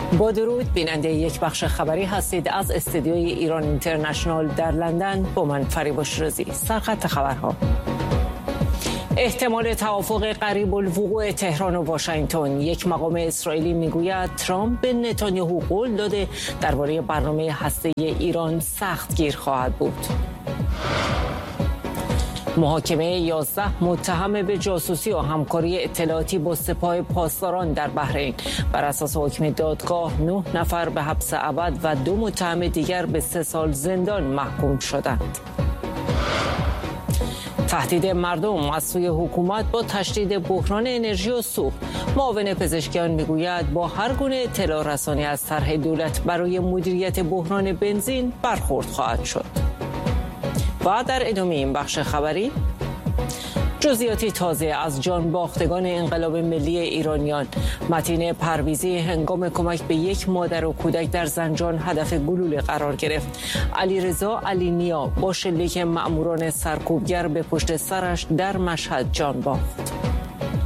با درود، بیننده یک بخش خبری هستید از استودیوی ایران اینترنشنال در لندن. با من فریبا شیرازی. سرخط خبرها: احتمال توافق قریب الوقوع تهران و واشنگتن. یک مقام اسرائیلی میگوید ترامپ به نتانیاهو قول داده درباره برنامه هسته‌ای ایران سختگیر خواهد بود. محاکمه 11 متهم به جاسوسی و همکاری اطلاعاتی با سپاه پاسداران در بحرین. بر اساس حکم دادگاه 9 نفر به حبس ابد و 2 متهم دیگر به 3 سال زندان محکوم شدند. تهدید مردم از سوی حکومت با تشدید بحران انرژی و سوخت. معاون پزشکیان میگوید با هر گونه اطلاع رسانی از طرح دولت برای مدیریت بحران بنزین برخورد خواهد شد. و در ادامه این بخش خبری، جزئیاتی تازه از جان باختگان انقلاب ملی ایرانیان. متین پرویزی هنگام کمک به یک مادر و کودک در زنجان هدف گلوله قرار گرفت. علیرضا علی نیا با شلیک مأموران سرکوبگر به پشت سرش در مشهد جان باخت.